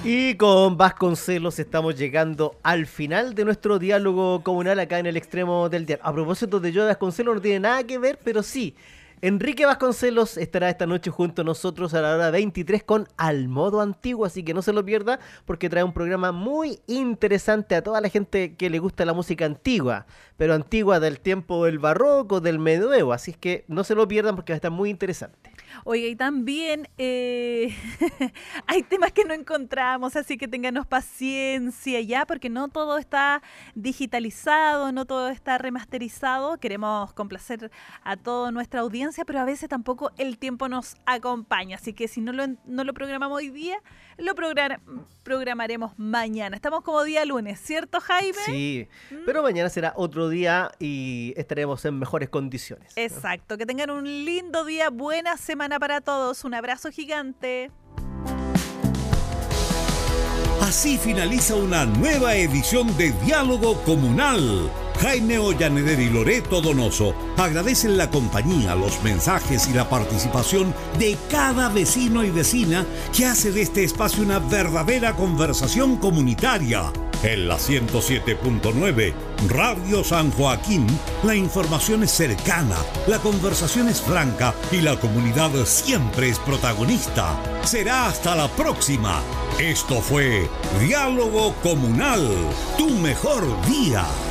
Y con Vasconcelos estamos llegando al final de nuestro diálogo comunal acá en el extremo del diálogo. A propósito de yo de Vasconcelos, no tiene nada que ver, pero sí. Enrique Vasconcelos estará esta noche junto a nosotros a la hora 23 con Al Modo Antiguo, así que no se lo pierda porque trae un programa muy interesante a toda la gente que le gusta la música antigua, pero antigua del tiempo del barroco, del medioevo, así que no se lo pierdan porque va a estar muy interesante. Oiga, y también hay temas que no encontramos, así que ténganos paciencia ya, porque no todo está digitalizado, no todo está remasterizado. Queremos complacer a toda nuestra audiencia, pero a veces tampoco el tiempo nos acompaña. Así que si no lo programamos hoy día, lo programaremos mañana. Estamos como día lunes, ¿cierto, Jaime? Sí, pero mañana será otro día y estaremos en mejores condiciones. Exacto, que tengan un lindo día, buena semana para todos. Un abrazo gigante. Así finaliza una nueva edición de Diálogo Comunal. Jaime Ollaneder y Loreto Donoso agradecen la compañía, los mensajes y la participación de cada vecino y vecina que hace de este espacio una verdadera conversación comunitaria. En la 107.9, Radio San Joaquín, la información es cercana, la conversación es franca y la comunidad siempre es protagonista. Será hasta la próxima. Esto fue Diálogo Comunal, tu mejor día.